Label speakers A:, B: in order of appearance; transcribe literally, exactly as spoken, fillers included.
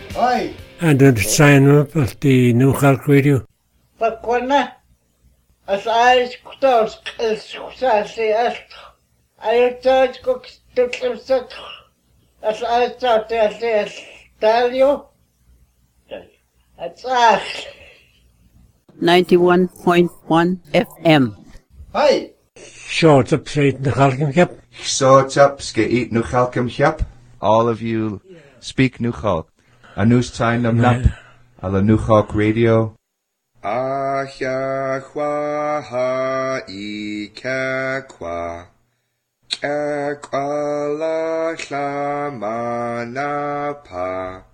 A: Oi.
B: And then sign up at the New York Radio.
A: Pakwana. As I could as Sassy as I thought cook to set. As I thought as tell you. That's us.
C: ninety-one point one F M.
A: Hi.
B: Short up straight the Halkemkap.
D: Short up skate nu Halkemkap. All of you speak Nuchal. A news time nam nap. Ala Nuchal Radio. Ahya kwa ha I ka kwa. Ka kwa la shlama na pa.